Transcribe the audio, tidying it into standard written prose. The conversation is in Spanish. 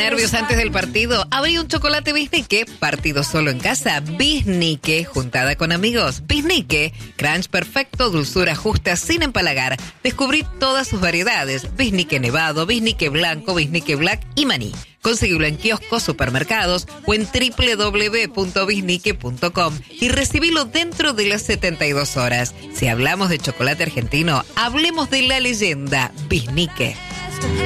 Nervios antes del partido. Abrí un chocolate Bisnique, partido solo en casa. Bisnique, juntada con amigos. Bisnique, crunch perfecto, dulzura justa, sin empalagar. Descubrí todas sus variedades. Bisnique nevado, Bisnique blanco, Bisnique black y maní. Conseguilo en kioscos, supermercados o en www.bisnique.com y recibilo dentro de las 72 horas. Si hablamos de chocolate argentino, hablemos de la leyenda Bisnique.